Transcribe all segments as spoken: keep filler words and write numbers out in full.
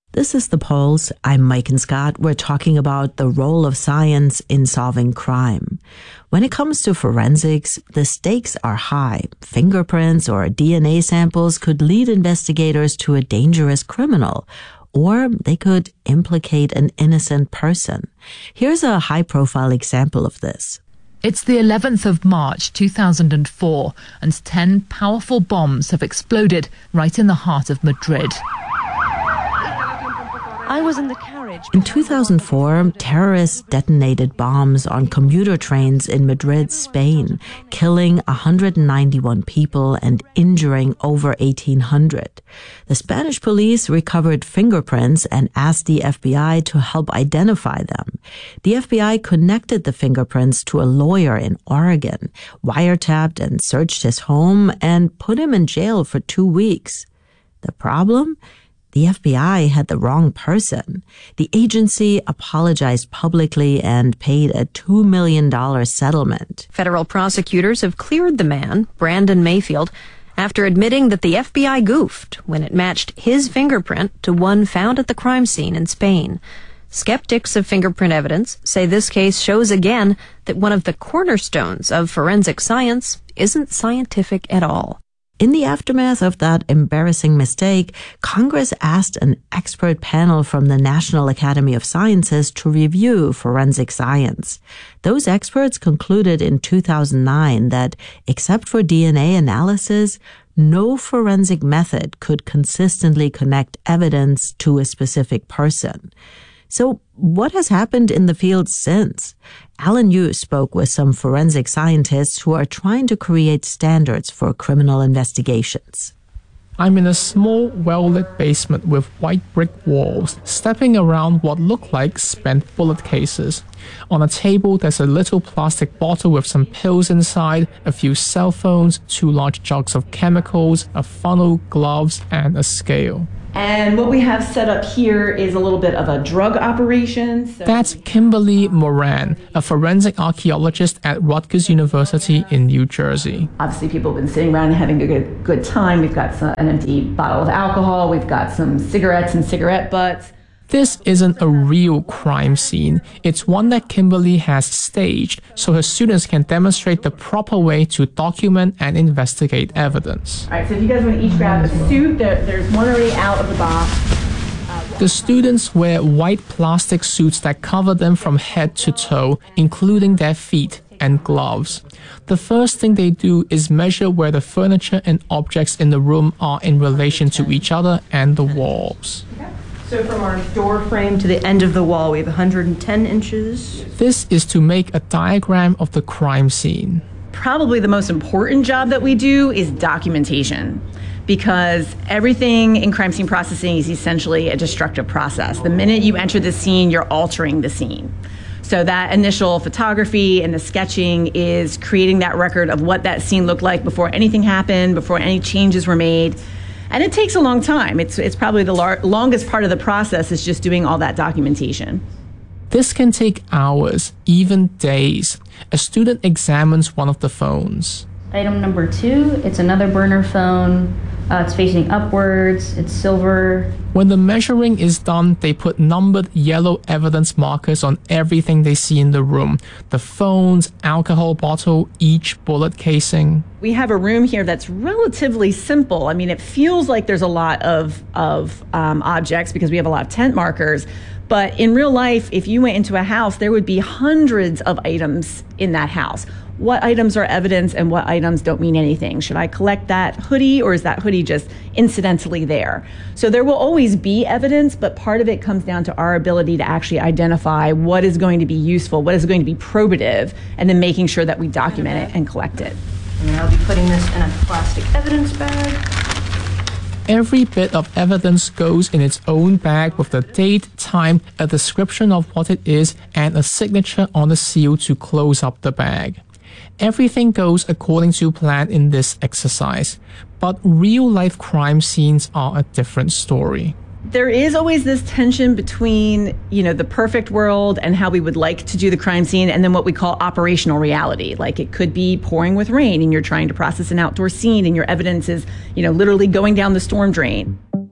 This is The Pulse. I'm Mike and Scott. We're talking about the role of science in solving crime. When it comes to forensics, the stakes are high. Fingerprints or D N A samples could lead investigators to a dangerous criminal, or they could implicate an innocent person. Here's a high-profile example of this. It's the eleventh of March two thousand four, and ten powerful bombs have exploded right in the heart of Madrid. I was in the carriage. In two thousand four, terrorists detonated bombs on commuter trains in Madrid, Spain, killing one hundred ninety-one people and injuring over eighteen hundred. The Spanish police recovered fingerprints and asked the F B I to help identify them. The F B I connected the fingerprints to a lawyer in Oregon, wiretapped and searched his home, and put him in jail for two weeks. The problem? The F B I had the wrong person. The agency apologized publicly and paid a two million dollars settlement. Federal prosecutors have cleared the man, Brandon Mayfield, after admitting that the F B I goofed when it matched his fingerprint to one found at the crime scene in Spain. Skeptics of fingerprint evidence say this case shows again that one of the cornerstones of forensic science isn't scientific at all. In the aftermath of that embarrassing mistake, Congress asked an expert panel from the National Academy of Sciences to review forensic science. Those experts concluded in two thousand nine that, except for D N A analysis, no forensic method could consistently connect evidence to a specific person. So what has happened in the field since? Alan Yu spoke with some forensic scientists who are trying to create standards for criminal investigations. I'm in a small, well-lit basement with white brick walls, stepping around what look like spent bullet cases. On a table, there's a little plastic bottle with some pills inside, a few cell phones, two large jugs of chemicals, a funnel, gloves, and a scale. And what we have set up here is a little bit of a drug operation. So That's Kimberly Moran, a forensic archaeologist at Rutgers University in New Jersey. Obviously, people have been sitting around and having a good, good time. We've got some, an empty bottle of alcohol. We've got some cigarettes and cigarette butts. This isn't a real crime scene. It's one that Kimberly has staged so her students can demonstrate the proper way to document and investigate evidence. All right, so if you guys want to each grab a suit, there, there's one already out of the box. Uh, the students wear white plastic suits that cover them from head to toe, including their feet, and gloves. The first thing they do is measure where the furniture and objects in the room are in relation to each other and the walls. Okay. So from our door frame to the end of the wall, we have one hundred ten inches. This is to make a diagram of the crime scene. Probably the most important job that we do is documentation, because everything in crime scene processing is essentially a destructive process. The minute you enter the scene, you're altering the scene. So that initial photography and the sketching is creating that record of what that scene looked like before anything happened, before any changes were made. And it takes a long time. It's it's probably the lar- longest part of the process is just doing all that documentation. This can take hours, even days. A student examines one of the phones. Item number two, it's another burner phone. Uh, it's facing upwards. It's silver. When the measuring is done, they put numbered yellow evidence markers on everything they see in the room. The phones, alcohol bottle, each bullet casing. We have a room here that's relatively simple. I mean, it feels like there's a lot of, of um, objects because we have a lot of tent markers. But in real life, if you went into a house, there would be hundreds of items in that house. What items are evidence and what items don't mean anything? Should I collect that hoodie, or is that hoodie just incidentally there? So there will always be evidence, but part of it comes down to our ability to actually identify what is going to be useful, what is going to be probative, and then making sure that we document it and collect it. And I'll be putting this in a plastic evidence bag. Every bit of evidence goes in its own bag with the date, time, a description of what it is, and a signature on the seal to close up the bag. Everything goes according to plan in this exercise, but real-life crime scenes are a different story. There is always this tension between, you know, the perfect world and how we would like to do the crime scene, and then what we call operational reality. Like, it could be pouring with rain and you're trying to process an outdoor scene and your evidence is, you know, literally going down the storm drain.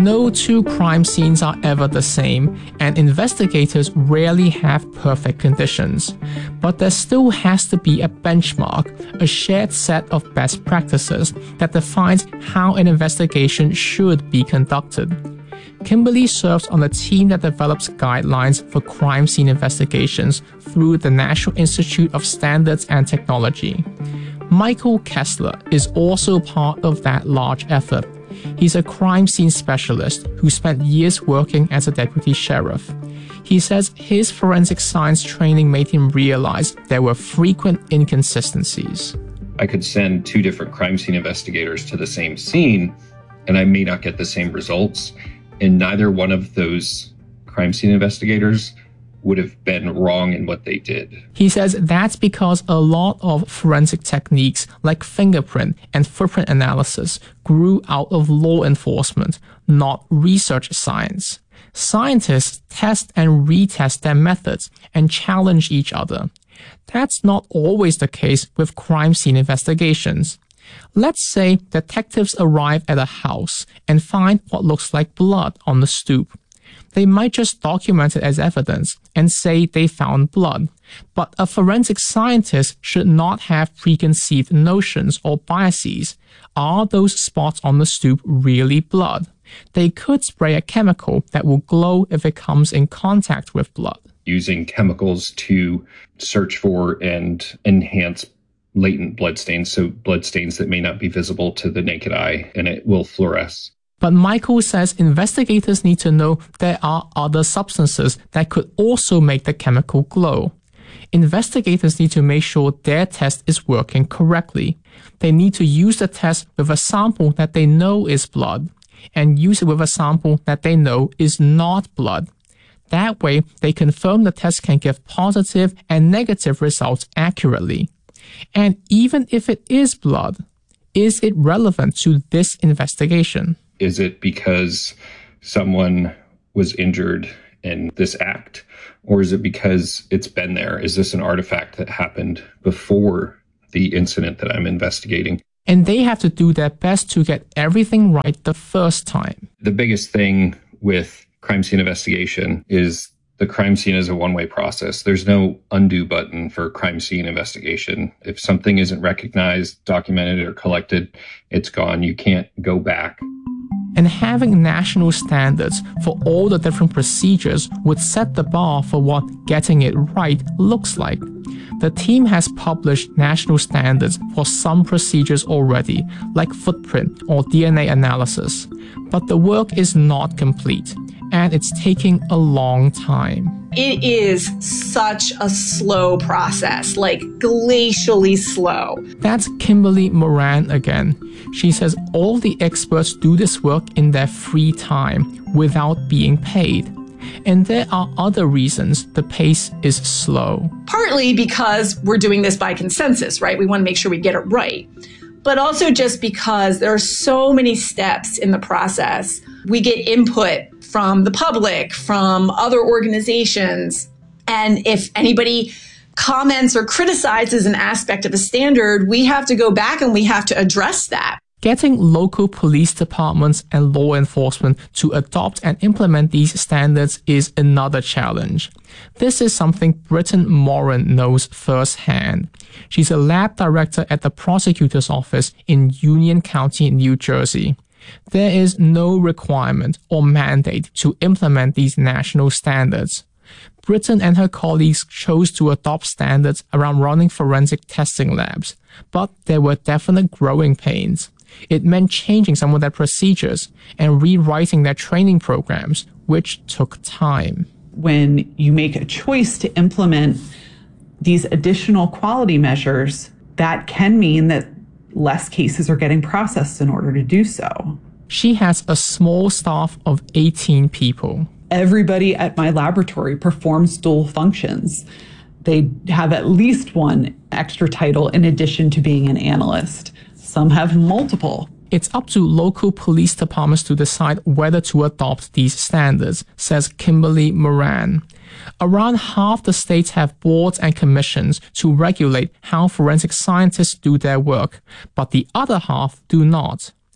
No two crime scenes are ever the same, and investigators rarely have perfect conditions. But there still has to be a benchmark, a shared set of best practices that defines how an investigation should be conducted. Kimberly serves on a team that develops guidelines for crime scene investigations through the National Institute of Standards and Technology. Michael Kessler is also part of that large effort. He's a crime scene specialist who spent years working as a deputy sheriff. He says his forensic science training made him realize there were frequent inconsistencies. I could send two different crime scene investigators to the same scene, and I may not get the same results. And neither one of those crime scene investigators would have been wrong in what they did. He says that's because a lot of forensic techniques like fingerprint and footprint analysis grew out of law enforcement, not research science. Scientists test and retest their methods and challenge each other. That's not always the case with crime scene investigations. Let's say detectives arrive at a house and find what looks like blood on the stoop. They might just document it as evidence and say they found blood. But a forensic scientist should not have preconceived notions or biases. Are those spots on the stoop really blood? They could spray a chemical that will glow if it comes in contact with blood. Using chemicals to search for and enhance latent blood stains, so blood stains that may not be visible to the naked eye, and it will fluoresce. But Michael says investigators need to know there are other substances that could also make the chemical glow. Investigators need to make sure their test is working correctly. They need to use the test with a sample that they know is blood, and use it with a sample that they know is not blood. That way, they confirm the test can give positive and negative results accurately. And even if it is blood, is it relevant to this investigation? Is it because someone was injured in this act? Or is it because it's been there? Is this an artifact that happened before the incident that I'm investigating? And they have to do their best to get everything right the first time. The biggest thing with crime scene investigation is the crime scene is a one-way process. There's no undo button for crime scene investigation. If something isn't recognized, documented, or collected, it's gone. You can't go back. And having national standards for all the different procedures would set the bar for what getting it right looks like. The team has published national standards for some procedures already, like footprint or D N A analysis. But the work is not complete, and it's taking a long time. It is such a slow process, like glacially slow. That's Kimberly Moran again. She says all the experts do this work in their free time without being paid. And there are other reasons the pace is slow. Partly because we're doing this by consensus, right? We want to make sure we get it right. But also just because there are so many steps in the process. We get input from the public, from other organizations. And if anybody comments or criticizes an aspect of a standard, we have to go back and we have to address that. Getting local police departments and law enforcement to adopt and implement these standards is another challenge. This is something Britton Morin knows firsthand. She's a lab director at the prosecutor's office in Union County, New Jersey. There is no requirement or mandate to implement these national standards. Britton and her colleagues chose to adopt standards around running forensic testing labs, but there were definite growing pains. It meant changing some of their procedures and rewriting their training programs, which took time. When you make a choice to implement these additional quality measures, that can mean that less cases are getting processed in order to do so. She has a small staff of eighteen people. Everybody at my laboratory performs dual functions. They have at least one extra title in addition to being an analyst. Some have multiple. It's up to local police departments to decide whether to adopt these standards, says Kimberly Moran. Around half the states have boards and commissions to regulate how forensic scientists do their work, but the other half do not.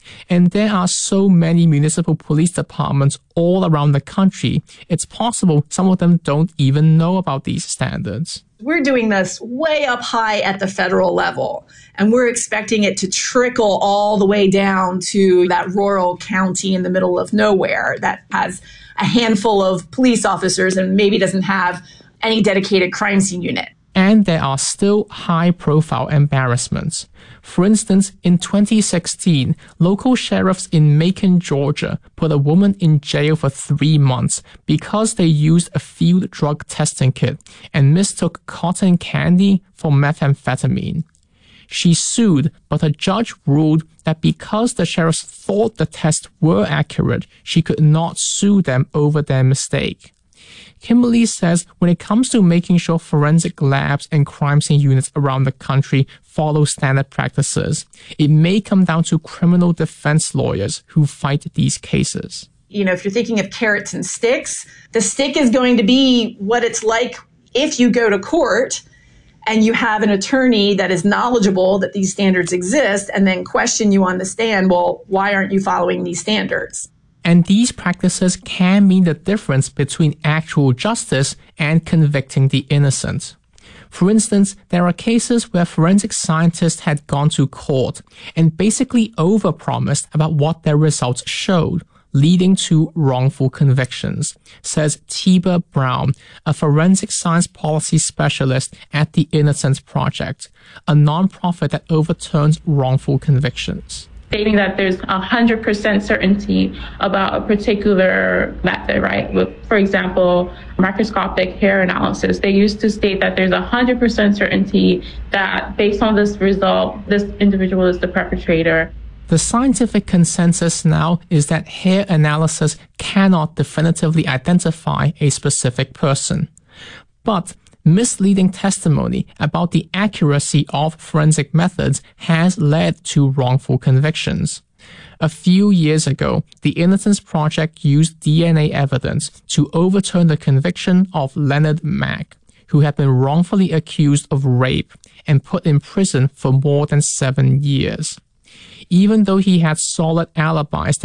And there are so many municipal police departments all around the country, it's possible some of them don't even know about these standards. We're doing this way up high at the federal level, and we're expecting it to trickle all the way down to that rural county in the middle of nowhere that has a handful of police officers and maybe doesn't have any dedicated crime scene unit. And there are still high-profile embarrassments. For instance, in twenty sixteen, local sheriffs in Macon, Georgia, put a woman in jail for three months because they used a field drug testing kit and mistook cotton candy for methamphetamine. She sued, but a judge ruled that because the sheriffs thought the tests were accurate, she could not sue them over their mistake. Kimberly says when it comes to making sure forensic labs and crime scene units around the country follow standard practices, it may come down to criminal defense lawyers who fight these cases. You know, if you're thinking of carrots and sticks, the stick is going to be what it's like if you go to court and you have an attorney that is knowledgeable that these standards exist and then question you on the stand, well, why aren't you following these standards? And these practices can mean the difference between actual justice and convicting the innocent. For instance, there are cases where forensic scientists had gone to court and basically overpromised about what their results showed, leading to wrongful convictions, says Tiba Brown, a forensic science policy specialist at the Innocence Project, a nonprofit that overturns wrongful convictions. Stating that there's one hundred percent certainty about a particular method, right? With, for example, microscopic hair analysis, they used to state that there's one hundred percent certainty that based on this result, this individual is the perpetrator. The scientific consensus now is that hair analysis cannot definitively identify a specific person. But misleading testimony about the accuracy of forensic methods has led to wrongful convictions. A few years ago, the Innocence Project used D N A evidence to overturn the conviction of Leonard Mack, who had been wrongfully accused of rape and put in prison for more than seven years. Even though he had solid alibis